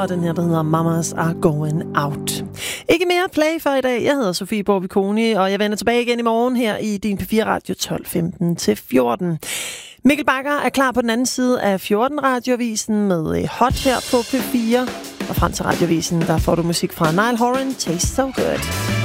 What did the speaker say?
Og den her, der hedder Mamas Are Going Out. Ikke mere play for i dag. Jeg hedder Sofie Borbiconi, og jeg vender tilbage igen i morgen her i din P4 Radio 12:15-14. Mikkel Bakker er klar på den anden side af 14 Radioavisen med Hot her på P4. Og frem til Radioavisen, der får du musik fra Niall Horan, Taste So Good.